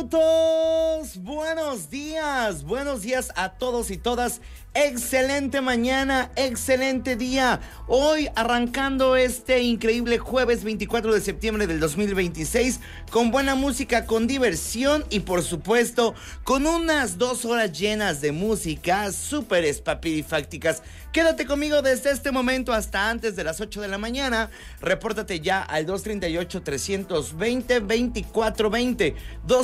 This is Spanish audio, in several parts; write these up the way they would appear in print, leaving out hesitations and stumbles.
Buenos días a todos y todas. Excelente mañana, excelente día. Hoy arrancando este increíble jueves 24 de septiembre del 2026 con buena música, con diversión y por supuesto con unas 2 horas llenas de música súper espapirifácticas. Quédate conmigo desde este momento hasta antes de las 8 de la mañana. Repórtate ya al 238-320-2420.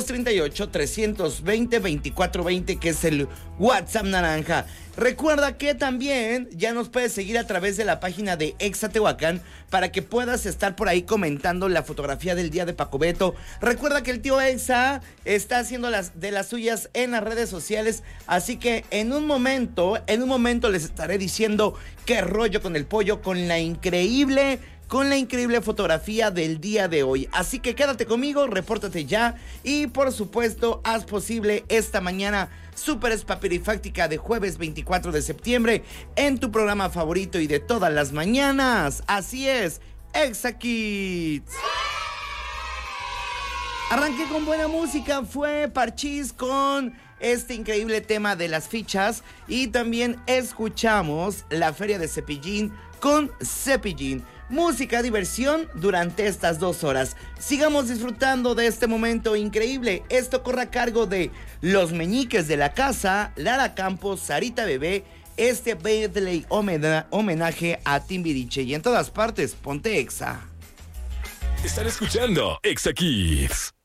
238-320-2420, que es el WhatsApp naranja. Recuerda que también ya nos puedes seguir a través de la página de Exa Tehuacán para que puedas estar por ahí comentando la fotografía del día de Paco Beto. Recuerda que el tío Exa está haciendo de las suyas en las redes sociales, así que en un momento les estaré diciendo qué rollo con el pollo, con la increíble fotografía del día de hoy. Así que quédate conmigo, repórtate ya y por supuesto haz posible esta mañana súper espapirifáctica de jueves 24 de septiembre en tu programa favorito y de todas las mañanas. Así es, Exa Kids. Arranqué con buena música, fue Parchís con este increíble tema de las fichas y también escuchamos la Feria de Cepillín con Cepillín. Música, diversión durante estas 2 horas. Sigamos disfrutando de este momento increíble. Esto corre a cargo de Los Meñiques de la Casa, Lara Campos, Sarita Bebé, este birthday homenaje a Timbiriche. Y en todas partes, ponte Exa. Están escuchando Exa Kids.